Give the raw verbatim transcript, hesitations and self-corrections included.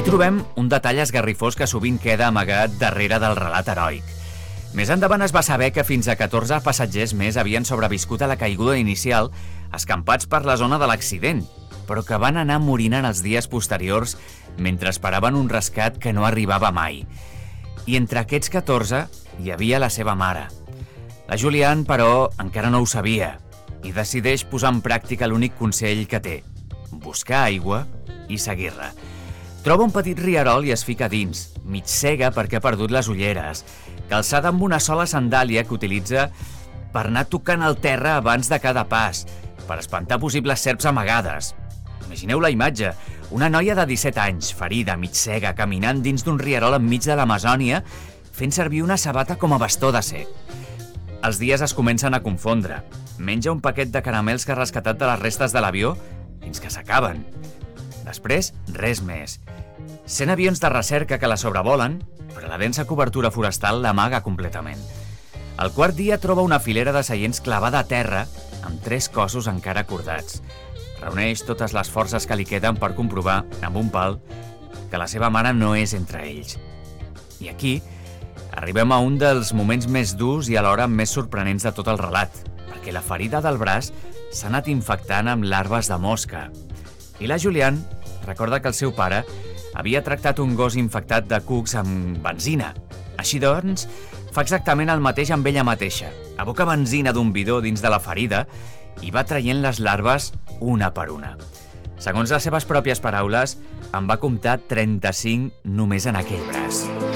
trobem un detall esgarrifós que sovint queda amagat darrere del relat heroic. Més endavant es va saber que fins a catorze passatgers més havien sobreviscut a la caiguda inicial, escampats per la zona de l'accident, però que van anar morint en els dies posteriors mentre esperaven un rescat que no arribava mai. I entre aquests catorze hi havia la seva mare. La Julianne, però, encara no ho sabia i decideix posar en pràctica l'únic consell que té: buscar aigua i seguir-la. Troba un petit rierol i es fica dins, mig cega perquè ha perdut les ulleres, calçada amb una sola sandàlia que utilitza per anar tocant el terra abans de cada pas, per espantar possibles serps amagades. Imagineu la imatge, una noia de disset anys, ferida, mig cega, caminant dins d'un rierol enmig de l'Amazònia, fent servir una sabata com a bastó d'acer. Els dies es comencen a confondre. Menja un paquet de caramels que ha rescatat de les restes de l'avió fins que s'acaben. Després, res més. Cent avions de recerca que la sobrevolen, però la densa cobertura forestal l'amaga completament. Al quart dia troba una filera de seients clavada a terra amb tres cossos encara acordats. Reuneix totes les forces que li queden per comprovar, amb un pal, que la seva mare no és entre ells. I aquí arribem a un dels moments més durs i alhora més sorprenents de tot el relat, perquè la ferida del braç s'ha anat infectant amb larves de mosca. I la Julianne recorda que el seu pare havia tractat un gos infectat de cucs amb benzina. Així doncs, fa exactament el mateix amb ella mateixa. Aboca benzina d'un bidó dins de la ferida i va traient les larves una per una. Segons les seves pròpies paraules, en va comptar trenta-cinc només en aquell braç.